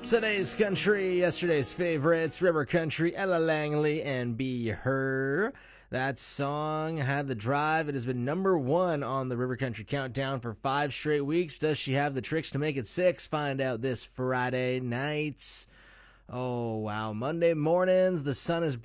Today's country, yesterday's favorites, River Country, Ella Langley, and Be Her. That song had the drive. It has been number one on the River Country Countdown for 5 straight weeks. Does she have the tricks to make it 6? Find out this Friday night. Oh, wow. Monday mornings, the sun is